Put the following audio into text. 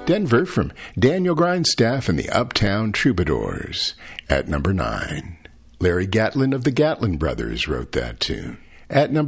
Denver from Daniel Grindstaff and the Uptown Troubadours. At number 9, Larry Gatlin of the Gatlin Brothers wrote that tune. At number